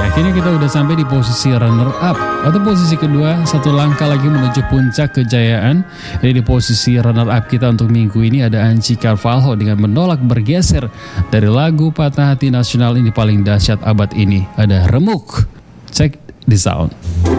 kini kita udah sampai di posisi runner up atau posisi kedua, satu langkah lagi menuju puncak kejayaan. Jadi di posisi runner up kita untuk minggu ini ada Anji Carvalho dengan menolak bergeser dari lagu Patah Hati Nasional ini paling dahsyat abad ini. Ada Remuk. Check this out.